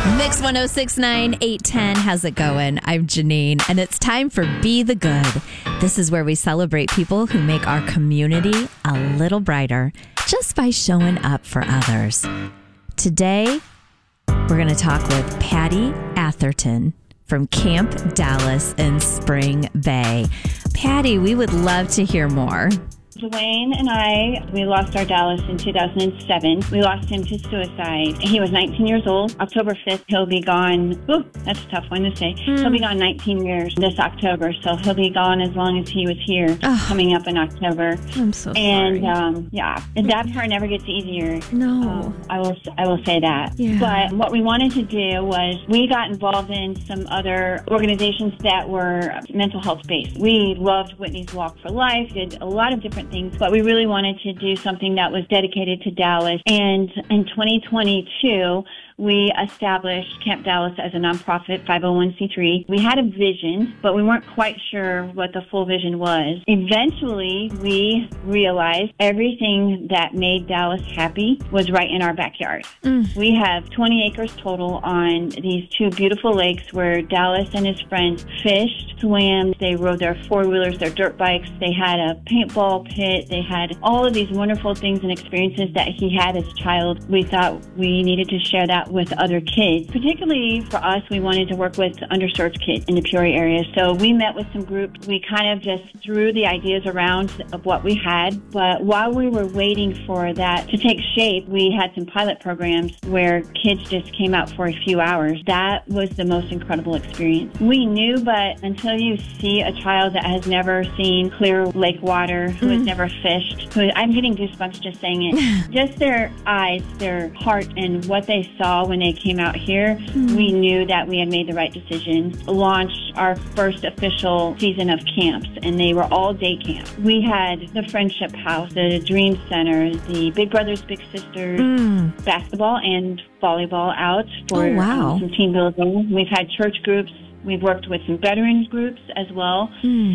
Mix 1069 810. How's it going? I'm Janine, and it's time for Be the Good. This is where we celebrate people who make our community a little brighter just by showing up for others. Today, we're going to talk with Patty Atherton from Camp Dallas in Spring Bay. Patty, we would love to hear more. Dwayne and I, we lost our Dallas in 2007. We lost him to suicide. He was 19 years old. October 5th, he'll be gone. Ooh, that's a tough one to say. He'll be gone 19 years this October, so he'll be gone as long as he was here coming up in October. I'm so sorry. And that part never gets easier. No. I will say that. Yeah. But what we wanted to do was we got involved in some other organizations that were mental health based. We loved Whitney's Walk for Life, did a lot of different things, but we really wanted to do something that was dedicated to Dallas. And in 2022, we established Camp Dallas as a nonprofit 501c3. We had a vision, but we weren't quite sure what the full vision was. Eventually, we realized everything that made Dallas happy was right in our backyard. We have 20 acres total on these two beautiful lakes where Dallas and his friends fished, swam, they rode their four-wheelers, their dirt bikes, they had a paintball pit, they had all of these wonderful things and experiences that he had as a child. We thought we needed to share that with other kids. Particularly for us, we wanted to work with underserved kids in the Peoria area. So we met with some groups. We kind of just threw the ideas around of what we had. But while we were waiting for that to take shape, we had some pilot programs where kids just came out for a few hours. That was the most incredible experience. We knew, but until you see a child that has never seen clear lake water, who has never fished, I'm getting goosebumps just saying it. Just their eyes, their heart, and what they saw when they came out here, we knew that we had made the right decision. Launched our first official season of camps, and they were all day camps. We had the Friendship House, the Dream Center, the Big Brothers Big Sisters, basketball and volleyball out for some team building. We've had church groups. We've worked with some veterans groups as well,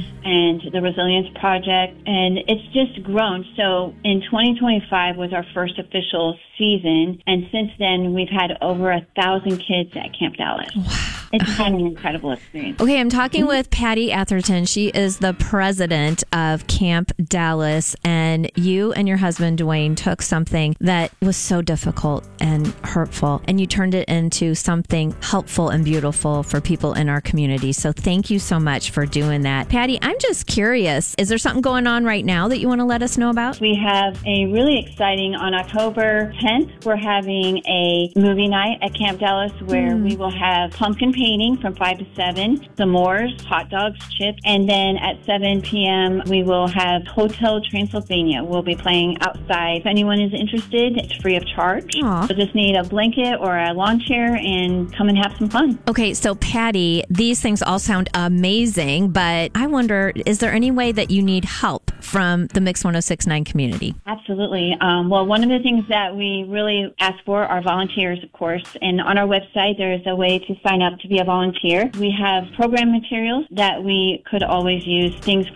and the Resilience Project, and it's just grown. So in 2025 was our first official season, and since then we've had over 1,000 kids at Camp Dallas. Wow. It's been an incredible experience. Okay, I'm talking with Patty Atherton. She is the president of Camp Dallas, and you and your husband, Dwayne, took something that was so difficult and hurtful, and you turned it into something helpful and beautiful for people in our community. So thank you so much for doing that. Patty, I'm just curious, is there something going on right now that you want to let us know about? We have a really exciting, on October 10th, we're having a movie night at Camp Dallas where we will have pumpkin painting from 5 to 7, s'mores, hot dogs, chips, and then at 7 p.m. we will have Hotel Transylvania. We'll be playing outside. If anyone is interested, it's free of charge. You'll just need a blanket or a lawn chair and come and have some fun. Okay, so Patty, these things all sound amazing, but I wonder, is there any way that you need help from the Mix 1069 community? Absolutely. Well, one of the things that we really ask for are volunteers, of course, and on our website there is a way to sign up to be a volunteer. We have program materials that we could always use, things